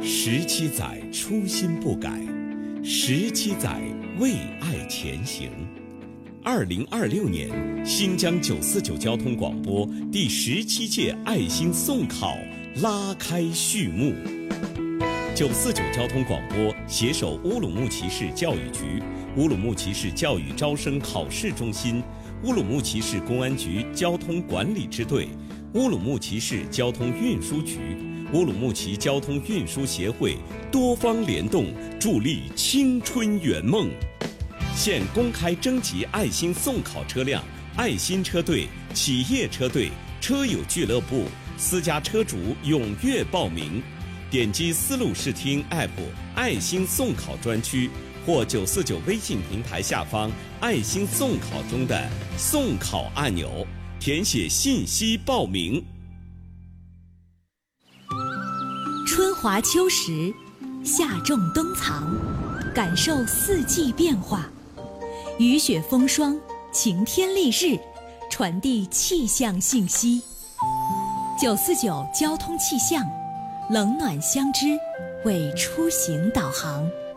17载初心不改，17载为爱前行。2026年，新疆949交通广播第17届爱心送考拉开序幕。949交通广播携手乌鲁木齐市教育局、乌鲁木齐市教育招生考试中心、乌鲁木齐市公安局交通管理支队、乌鲁木齐市交通运输局、乌鲁木齐交通运输协会多方联动，助力青春圆梦。现公开征集爱心送考车辆、爱心车队、企业车队、车友俱乐部、私家车主踊跃报名。点击丝路视听 App 爱心送考专区或949微信平台下方爱心送考中的送考按钮，填写信息报名。 春华秋实，夏种冬藏，感受四季变化。雨雪风霜，晴天丽日，传递气象信息。949交通气象，冷暖相知，为出行导航。